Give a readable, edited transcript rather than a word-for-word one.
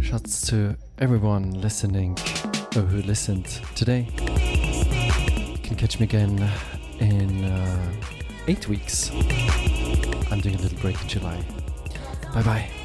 Shouts to everyone listening or who listened today. You can catch me again in 8 weeks. I'm doing a little break in July. Bye bye.